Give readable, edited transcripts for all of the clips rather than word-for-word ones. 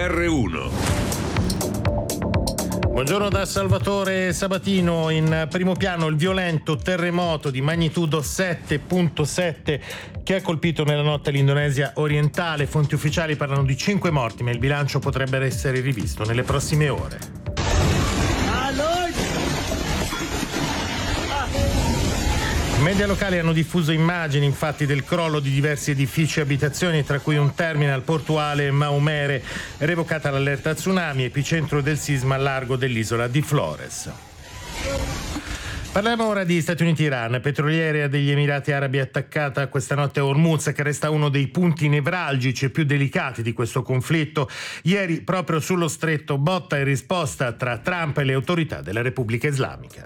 GR1. Buongiorno da Salvatore Sabatino. In primo piano il violento terremoto di magnitudo 7.7 che ha colpito nella notte l'Indonesia orientale. Fonti ufficiali parlano di 5 morti, ma il bilancio potrebbe essere rivisto nelle prossime ore. Media locali hanno diffuso immagini infatti del crollo di diversi edifici e abitazioni, tra cui un terminal portuale Maumere. Revocata l'allerta tsunami, epicentro del sisma al largo dell'isola di Flores. Parliamo ora di Stati Uniti-Iran. Petroliera degli Emirati Arabi attaccata questa notte a Hormuz, che resta uno dei punti nevralgici e più delicati di questo conflitto. Ieri, proprio sullo stretto, botta e risposta tra Trump e le autorità della Repubblica Islamica.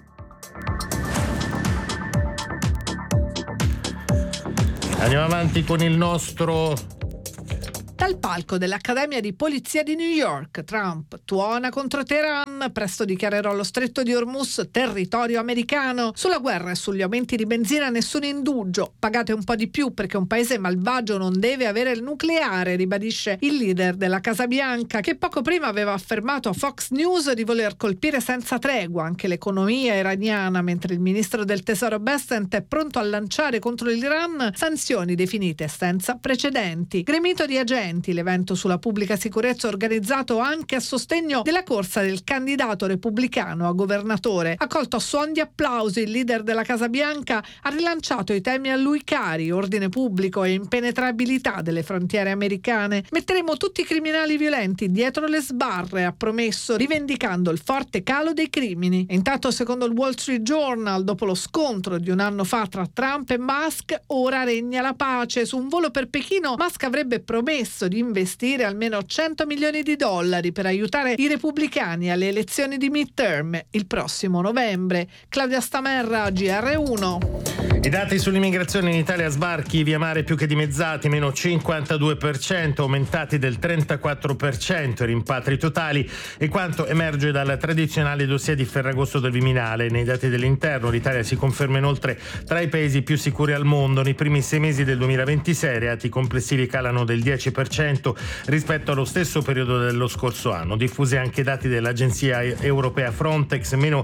Andiamo avanti con il nostro... Dal palco dell'Accademia di Polizia di New York, Trump tuona contro Teheran, presto dichiarerò lo stretto di Hormuz territorio americano. Sulla guerra e sugli aumenti di benzina nessun indugio, pagate un po' di più perché un paese malvagio non deve avere il nucleare, ribadisce il leader della Casa Bianca, che poco prima aveva affermato a Fox News di voler colpire senza tregua anche l'economia iraniana, mentre il ministro del tesoro Bessent è pronto a lanciare contro l'Iran sanzioni definite senza precedenti. Gremito di agenti, l'evento sulla pubblica sicurezza organizzato anche a sostegno della corsa del candidato repubblicano a governatore. Accolto a suon di applausi, il leader della Casa Bianca ha rilanciato i temi a lui cari: ordine pubblico e impenetrabilità delle frontiere americane. Metteremo tutti i criminali violenti dietro le sbarre, ha promesso, rivendicando il forte calo dei crimini. Intanto, secondo il Wall Street Journal, dopo lo scontro di un anno fa tra Trump e Musk, ora regna la pace. Su un volo per Pechino, Musk avrebbe promesso di investire almeno $100 milioni per aiutare i repubblicani alle elezioni di midterm il prossimo novembre. Claudia Stamerra, GR1. I dati sull'immigrazione in Italia: sbarchi via mare più che dimezzati, meno 52%, aumentati del 34% i rimpatri totali, e quanto emerge dal tradizionale dossier di Ferragosto del Viminale. Nei dati dell'interno l'Italia si conferma inoltre tra i paesi più sicuri al mondo. Nei primi 6 mesi del 2026 i reati complessivi calano del 10% rispetto allo stesso periodo dello scorso anno. Diffusi anche dati dell'agenzia europea Frontex: meno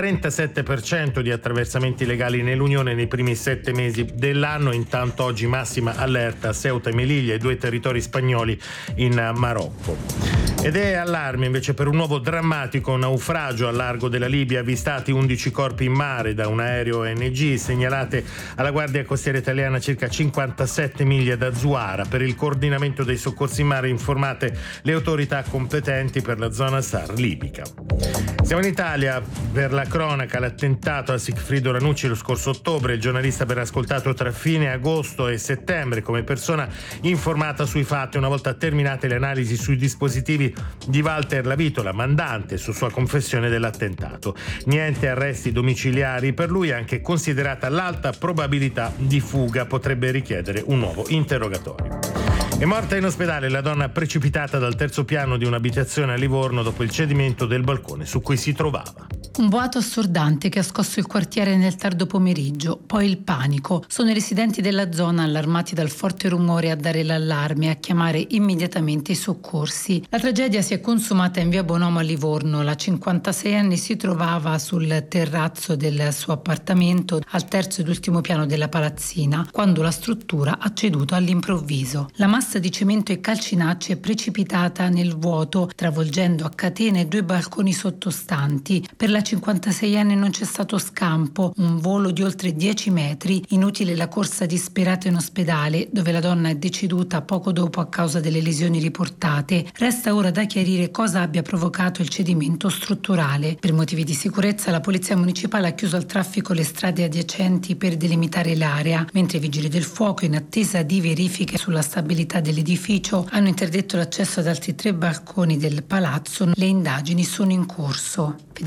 37% di attraversamenti illegali nell'Unione nei primi 7 mesi dell'anno. Intanto oggi massima allerta a Ceuta e Melilla, i 2 territori spagnoli in Marocco. Ed è allarme invece per un nuovo drammatico naufragio al largo della Libia. Avvistati 11 corpi in mare da un aereo ONG, segnalate alla Guardia Costiera Italiana circa 57 miglia da Zuara. Per il coordinamento dei soccorsi in mare informate le autorità competenti per la zona SAR libica. Siamo in Italia. Per la cronaca, l'attentato a Sigfrido Ranucci lo scorso ottobre. Il giornalista verrà ascoltato tra fine agosto e settembre come persona informata sui fatti, una volta terminate le analisi sui dispositivi di Walter Lavitola, mandante, su sua confessione dell'attentato. Niente arresti domiciliari per lui, anche considerata l'alta probabilità di fuga. Potrebbe richiedere un nuovo interrogatorio. È morta in ospedale la donna precipitata dal terzo piano di un'abitazione a Livorno dopo il cedimento del balcone su cui si trovava. Un boato assordante che ha scosso il quartiere nel tardo pomeriggio, poi il panico. Sono i residenti della zona, allarmati dal forte rumore, a dare l'allarme e a chiamare immediatamente i soccorsi. La tragedia si è consumata in via Bonomo a Livorno. La 56enne si trovava sul terrazzo del suo appartamento al terzo ed ultimo piano della palazzina quando la struttura ha ceduto all'improvviso. La massa di cemento e calcinacci è precipitata nel vuoto, travolgendo a catene 2 balconi sottostanti. Per la 56enne non c'è stato scampo, un volo di oltre 10 metri, inutile la corsa disperata in ospedale, dove la donna è deceduta poco dopo a causa delle lesioni riportate. Resta ora da chiarire cosa abbia provocato il cedimento strutturale. Per motivi di sicurezza la Polizia Municipale ha chiuso al traffico le strade adiacenti per delimitare l'area, mentre i vigili del fuoco, in attesa di verifiche sulla stabilità dell'edificio, hanno interdetto l'accesso ad altri 3 balconi del palazzo. Le indagini sono in corso. Federica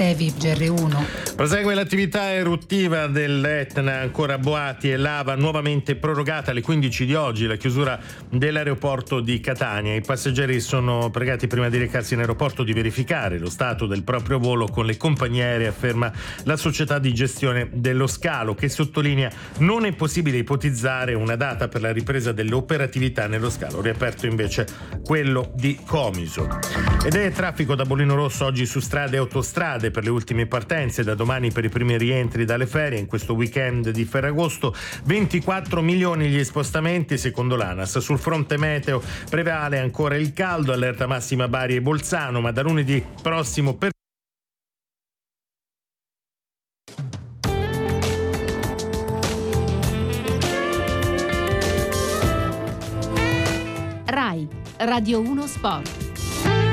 Sevi, GR1. Prosegue l'attività eruttiva dell'Etna, ancora boati e lava, nuovamente prorogata alle 15 di oggi la chiusura dell'aeroporto di Catania. I passeggeri sono pregati prima di recarsi in aeroporto di verificare lo stato del proprio volo con le compagnie aeree, afferma la società di gestione dello scalo, che sottolinea non è possibile ipotizzare una data per la ripresa dell'operatività nello scalo, riaperto invece quello di Comiso. Ed è traffico da bollino rosso oggi su strade e autostrade per le ultime partenze, da domani per i primi rientri dalle ferie in questo weekend di Ferragosto. 24 milioni gli spostamenti secondo l'ANAS. Sul fronte meteo prevale ancora il caldo, allerta massima Bari e Bolzano, ma da lunedì prossimo per RAI Radio 1 Sport.